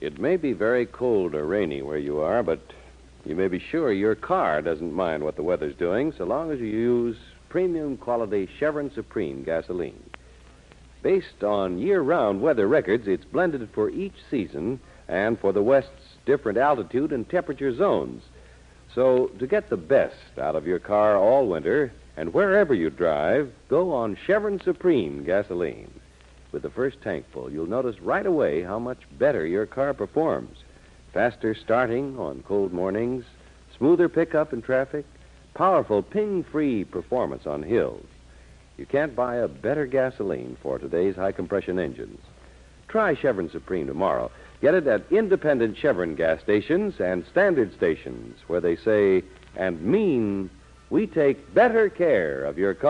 It may be very cold or rainy where you are, but you may be sure your car doesn't mind what the weather's doing so long as you use premium quality Chevron Supreme gasoline. Based on year-round weather records, it's blended for each season and for the West's different altitude and temperature zones. So to get the best out of your car all winter and wherever you drive, go on Chevron Supreme gasoline. With the first tankful, you'll notice right away how much better your car performs. Faster starting on cold mornings, smoother pickup in traffic, powerful ping-free performance on hills. You can't buy a better gasoline for today's high-compression engines. Try Chevron Supreme tomorrow. Get it at independent Chevron gas stations and standard stations where they say and mean, we take better care of your car.